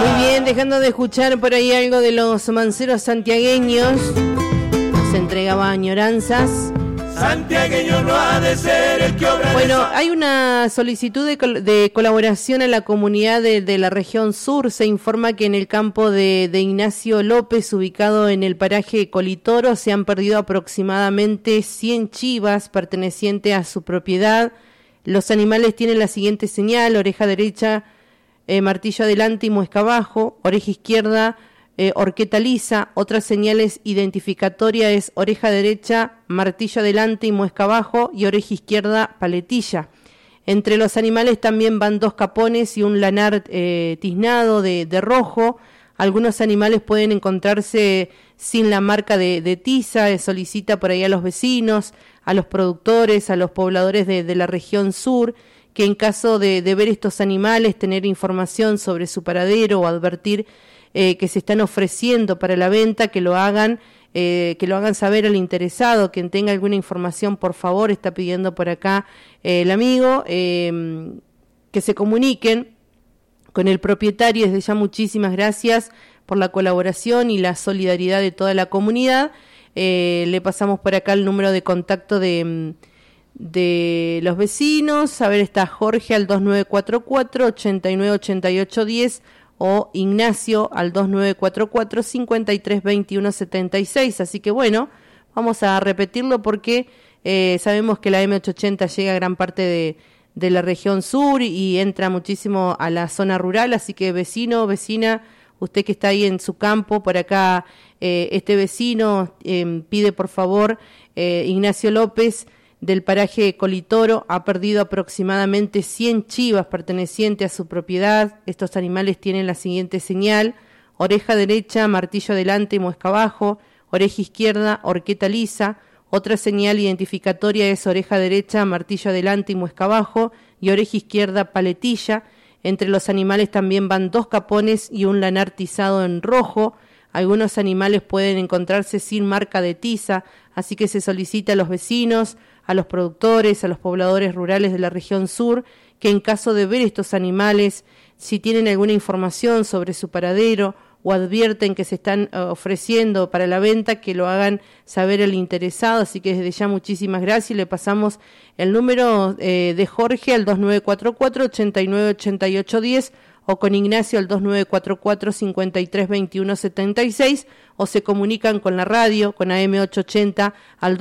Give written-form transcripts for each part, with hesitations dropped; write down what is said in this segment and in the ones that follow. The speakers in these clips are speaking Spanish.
Muy bien, dejando de escuchar por ahí algo de los manceros santiagueños. Nos entregaba añoranzas. Santiagueño no ha de ser el que obra. Bueno, hay una solicitud de colaboración a la comunidad de la región sur. Se informa que en el campo de Ignacio López, ubicado en el paraje Colitoro, se han perdido aproximadamente 100 chivas pertenecientes a su propiedad. Los animales tienen la siguiente señal: oreja derecha, martillo adelante y muesca abajo; oreja izquierda, horqueta lisa. Otras señales identificatorias es oreja derecha, martillo adelante y muesca abajo, y oreja izquierda, paletilla. Entre los animales también van 2 capones y un lanar tiznado de rojo. Algunos animales pueden encontrarse sin la marca de tiza. Solicita por ahí a los vecinos, a los productores, a los pobladores de la región sur, que en caso de ver estos animales, tener información sobre su paradero o advertir que se están ofreciendo para la venta, que lo hagan saber al interesado. Quien tenga alguna información, por favor, está pidiendo por acá el amigo, que se comuniquen con el propietario. Desde ya muchísimas gracias por la colaboración y la solidaridad de toda la comunidad. Le pasamos por acá el número de contacto de los vecinos. A ver, está Jorge al 2944-898810 o Ignacio al 2944-532176. Así que bueno, vamos a repetirlo porque sabemos que la M880 llega a gran parte de la región sur y entra muchísimo a la zona rural. Así que vecino, vecina, usted que está ahí en su campo, por acá este vecino pide por favor, Ignacio López, del paraje Colitoro, ha perdido aproximadamente 100 chivas pertenecientes a su propiedad. Estos animales tienen la siguiente señal: oreja derecha, martillo adelante y muesca abajo; oreja izquierda, horqueta lisa. Otra señal identificatoria es oreja derecha, martillo adelante y muesca abajo, y oreja izquierda, paletilla. Entre los animales también van 2 capones y un lanar tizado en rojo. Algunos animales pueden encontrarse sin marca de tiza, así que se solicita a los vecinos, a los productores, a los pobladores rurales de la región sur, que en caso de ver estos animales, si tienen alguna información sobre su paradero o advierten que se están ofreciendo para la venta, que lo hagan saber al interesado. Así que desde ya muchísimas gracias. Le pasamos el número de Jorge al 2944-898810 o con Ignacio al 2944-532176, o se comunican con la radio, con AM880 al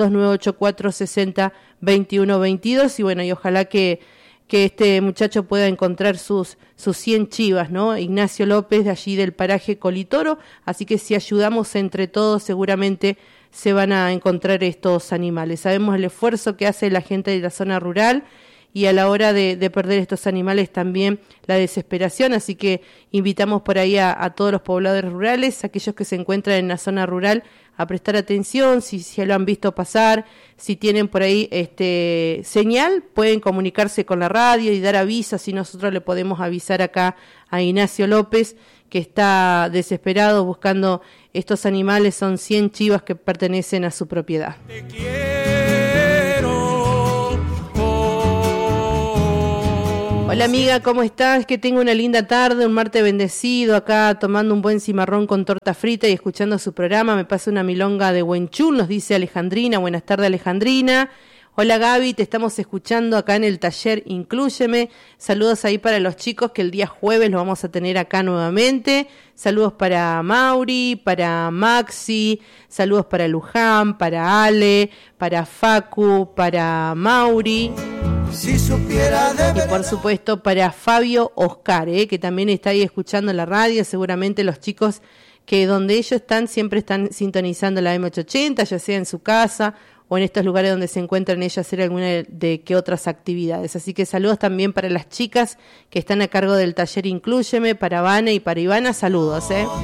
2984-602122. Y bueno, y ojalá que este muchacho pueda encontrar sus 100 chivas, ¿no? Ignacio López, de allí del paraje Colitoro. Así que si ayudamos entre todos, seguramente se van a encontrar estos animales. Sabemos el esfuerzo que hace la gente de la zona rural, y a la hora de perder estos animales también la desesperación. Así que invitamos por ahí a todos los pobladores rurales, aquellos que se encuentran en la zona rural, a prestar atención. Si lo han visto pasar, si tienen por ahí señal, pueden comunicarse con la radio y dar avisos, y nosotros le podemos avisar acá a Ignacio López, que está desesperado buscando estos animales. Son 100 chivas que pertenecen a su propiedad. Te quiero. Hola amiga, ¿cómo estás? Que tengo una linda tarde, un martes bendecido, acá tomando un buen cimarrón con torta frita y escuchando su programa. Me pasa una milonga de Huenchul, nos dice Alejandrina. Buenas tardes, Alejandrina. Hola Gaby, te estamos escuchando acá en el taller Inclúyeme. Saludos ahí para los chicos, que el día jueves lo vamos a tener acá nuevamente. Saludos para Mauri, para Maxi, saludos para Luján, para Ale, para Facu, para Mauri. Si supiera de verdad. Y por supuesto para Fabio Oscar, que también está ahí escuchando la radio. Seguramente los chicos que donde ellos están siempre están sintonizando la M880, ya sea en su casa o en estos lugares donde se encuentran ellos, hacer alguna de que otras actividades. Así que saludos también para las chicas que están a cargo del taller Inclúyeme, para Vane y para Ivana. Saludos,